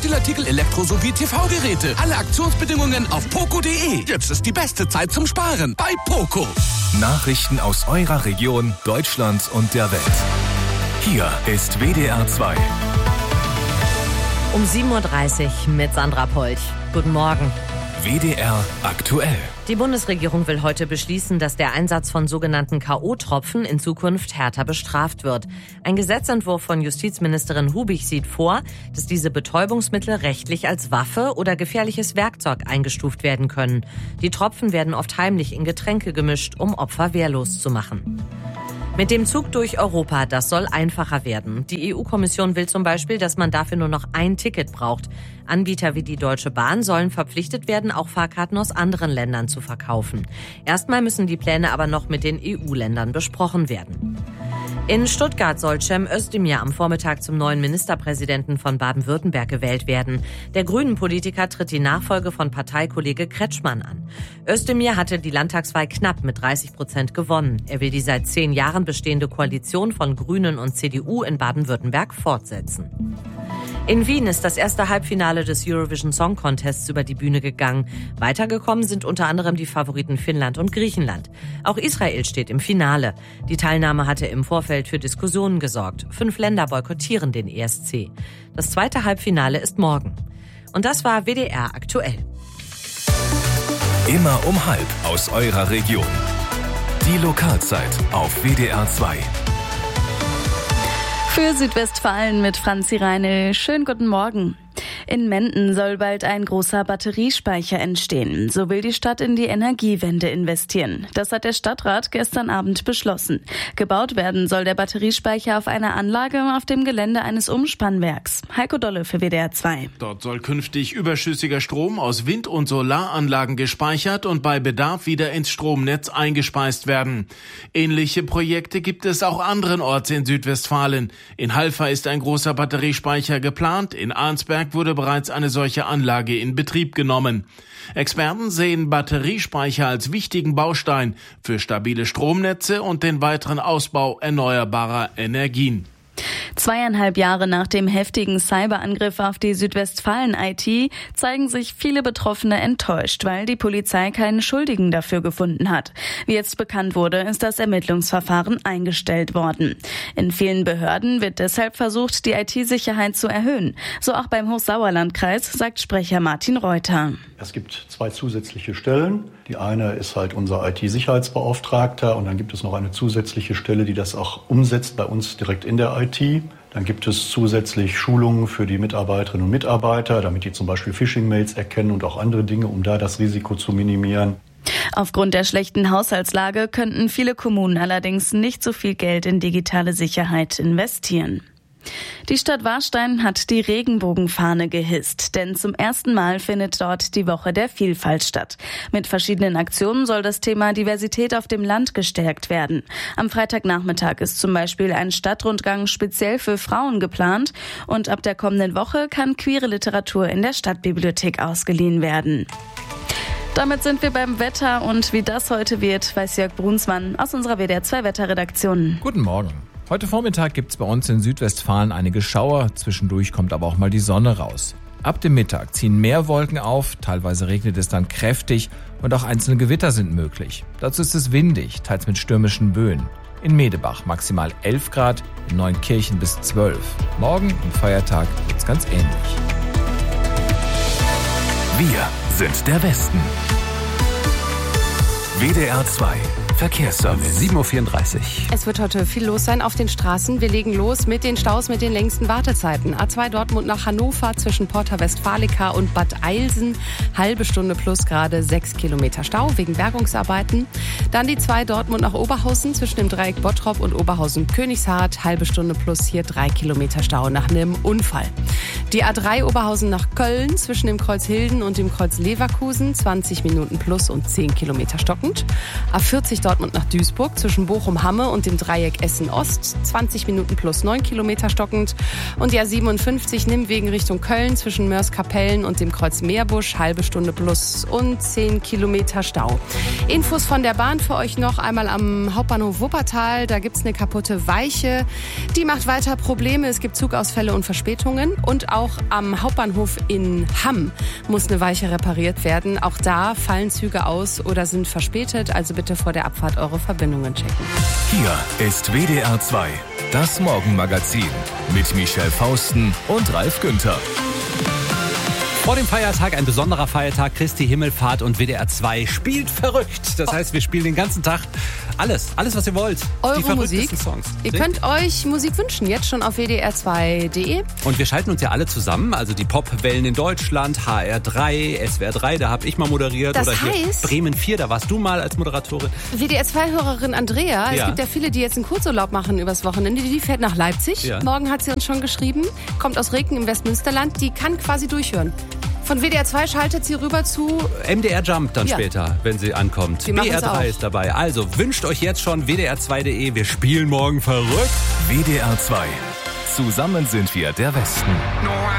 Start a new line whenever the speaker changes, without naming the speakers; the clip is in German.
Textilartikel, Elektro- sowie TV-Geräte. Alle Aktionsbedingungen auf poco.de. Jetzt ist die beste Zeit zum Sparen bei Poco.
Nachrichten aus eurer Region, Deutschland und der Welt. Hier ist WDR 2.
Um 7.30 Uhr mit Sandra Polch. Guten Morgen.
WDR aktuell.
Die Bundesregierung will heute beschließen, dass der Einsatz von sogenannten K.O.-Tropfen in Zukunft härter bestraft wird. Ein Gesetzentwurf von Justizministerin Hubig sieht vor, dass diese Betäubungsmittel rechtlich als Waffe oder gefährliches Werkzeug eingestuft werden können. Die Tropfen werden oft heimlich in Getränke gemischt, um Opfer wehrlos zu machen. Mit dem Zug durch Europa, das soll einfacher werden. Die EU-Kommission will zum Beispiel, dass man dafür nur noch ein Ticket braucht. Anbieter wie die Deutsche Bahn sollen verpflichtet werden, auch Fahrkarten aus anderen Ländern zu verkaufen. Erstmal müssen die Pläne aber noch mit den EU-Ländern besprochen werden. In Stuttgart soll Cem Özdemir am Vormittag zum neuen Ministerpräsidenten von Baden-Württemberg gewählt werden. Der Grünen-Politiker tritt die Nachfolge von Parteikollege Kretschmann an. Özdemir hatte die Landtagswahl knapp mit 30% gewonnen. Er will die seit 10 Jahren bestehende Koalition von Grünen und CDU in Baden-Württemberg fortsetzen. In Wien ist das erste Halbfinale des Eurovision Song Contests über die Bühne gegangen. Weitergekommen sind unter anderem die Favoriten Finnland und Griechenland. Auch Israel steht im Finale. Die Teilnahme hatte im Vorfeld für Diskussionen gesorgt. 5 Länder boykottieren den ESC. Das zweite Halbfinale ist morgen. Und das war WDR aktuell.
Immer um halb aus eurer Region. Die Lokalzeit auf WDR 2.
Für Südwestfalen mit Franzi Reinl. Schönen guten Morgen. In Menden soll bald ein großer Batteriespeicher entstehen. So will die Stadt in die Energiewende investieren. Das hat der Stadtrat gestern Abend beschlossen. Gebaut werden soll der Batteriespeicher auf einer Anlage auf dem Gelände eines Umspannwerks. Heiko Dolle für WDR 2.
Dort soll künftig überschüssiger Strom aus Wind- und Solaranlagen gespeichert und bei Bedarf wieder ins Stromnetz eingespeist werden. Ähnliche Projekte gibt es auch anderenorts in Südwestfalen. In Halver ist ein großer Batteriespeicher geplant. In Arnsberg wurde bereits eine solche Anlage in Betrieb genommen. Experten sehen Batteriespeicher als wichtigen Baustein für stabile Stromnetze und den weiteren Ausbau erneuerbarer Energien.
2,5 Jahre nach dem heftigen Cyberangriff auf die Südwestfalen-IT zeigen sich viele Betroffene enttäuscht, weil die Polizei keinen Schuldigen dafür gefunden hat. Wie jetzt bekannt wurde, ist das Ermittlungsverfahren eingestellt worden. In vielen Behörden wird deshalb versucht, die IT-Sicherheit zu erhöhen. So auch beim Hochsauerlandkreis, sagt Sprecher Martin Reuter.
Es gibt 2 zusätzliche Stellen. Die eine ist halt unser IT-Sicherheitsbeauftragter und dann gibt es noch eine zusätzliche Stelle, die das auch umsetzt bei uns direkt in der IT. Dann gibt es zusätzlich Schulungen für die Mitarbeiterinnen und Mitarbeiter, damit die zum Beispiel Phishing-Mails erkennen und auch andere Dinge, um da das Risiko zu minimieren.
Aufgrund der schlechten Haushaltslage könnten viele Kommunen allerdings nicht so viel Geld in digitale Sicherheit investieren. Die Stadt Warstein hat die Regenbogenfahne gehisst, denn zum ersten Mal findet dort die Woche der Vielfalt statt. Mit verschiedenen Aktionen soll das Thema Diversität auf dem Land gestärkt werden. Am Freitagnachmittag ist zum Beispiel ein Stadtrundgang speziell für Frauen geplant und ab der kommenden Woche kann queere Literatur in der Stadtbibliothek ausgeliehen werden. Damit sind wir beim Wetter und wie das heute wird, weiß Jörg Brunsmann aus unserer WDR 2 Wetterredaktion.
Guten Morgen. Heute Vormittag gibt's bei uns in Südwestfalen einige Schauer, zwischendurch kommt aber auch mal die Sonne raus. Ab dem Mittag ziehen mehr Wolken auf, teilweise regnet es dann kräftig und auch einzelne Gewitter sind möglich. Dazu ist es windig, teils mit stürmischen Böen. In Medebach maximal 11 Grad, in Neunkirchen bis 12. Morgen am Feiertag wird's ganz ähnlich.
Wir sind der Westen. WDR 2 Verkehrsservice.
7.34 Uhr. Es wird heute viel los sein auf den Straßen. Wir legen los mit den Staus mit den längsten Wartezeiten. A2 Dortmund nach Hannover zwischen Porta Westfalica und Bad Eilsen. Halbe Stunde plus gerade 6 Kilometer Stau wegen Bergungsarbeiten. Dann die 2 Dortmund nach Oberhausen zwischen dem Dreieck Bottrop und Oberhausen-Königshardt. Halbe Stunde plus hier 3 Kilometer Stau nach einem Unfall. Die A3 Oberhausen nach Köln zwischen dem Kreuz Hilden und dem Kreuz Leverkusen. 20 Minuten plus und 10 Kilometer stockend. A40 Dortmund nach Duisburg zwischen Bochum-Hamme und dem Dreieck Essen-Ost. 20 Minuten plus 9 Kilometer stockend. Und die A57 Nimwegen Richtung Köln zwischen Mörs-Kapellen und dem Kreuz Meerbusch. Halbe Stunde plus und 10 Kilometer Stau. Infos von der Bahn für euch noch einmal am Hauptbahnhof Wuppertal. Da gibt's eine kaputte Weiche. Die macht weiter Probleme. Es gibt Zugausfälle und Verspätungen. Und auch am Hauptbahnhof in Hamm muss eine Weiche repariert werden. Auch da fallen Züge aus oder sind verspätet. Also bitte vor der Abfahrt eure Verbindungen checken.
Hier ist WDR 2, das Morgenmagazin mit Michelle Fausten und Ralf Günther.
Vor dem Feiertag ein besonderer Feiertag, Christi Himmelfahrt, und WDR 2 spielt verrückt. Das heißt, wir spielen den ganzen Tag alles, was ihr wollt.
Eure
die
Musik.
Songs.
Ihr könnt euch Musik wünschen, jetzt schon auf wdr2.de.
Und wir schalten uns ja alle zusammen, also die Popwellen in Deutschland, HR3, SWR 3, da habe ich mal moderiert.
Das
oder hier
heißt,
Bremen 4, da warst du mal als Moderatorin.
WDR2-Hörerin Andrea,
Ja.
es gibt ja viele, die jetzt einen Kurzurlaub machen übers Wochenende, die fährt nach Leipzig.
Ja.
Morgen hat sie uns schon geschrieben, kommt aus Reken im Westmünsterland, die kann quasi durchhören. Von WDR 2 schaltet sie rüber zu
MDR Jump dann
Ja.
später, wenn sie ankommt.
Wir machen's
BR3
auch.
ist dabei. Also wünscht euch jetzt schon WDR2.de. Wir spielen morgen verrückt.
WDR 2. Zusammen sind wir der Westen.